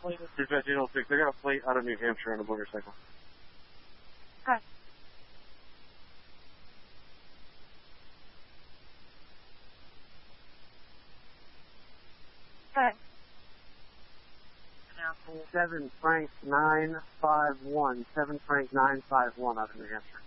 21506, they got a plate out of New Hampshire on a motorcycle. Okay. Okay. 7 Frank 951. 7 Frank 951 out of New Hampshire.